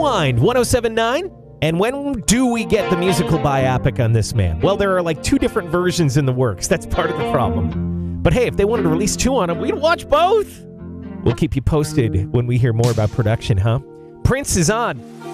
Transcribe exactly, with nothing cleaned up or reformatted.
Rewind one oh seven point nine. And when do we get the musical biopic on this man? Well, there are like two different versions in the works. That's part of the problem. But hey, if they wanted to release two on him, we'd watch both. We'll keep you posted when we hear more about production, huh? Prince is on.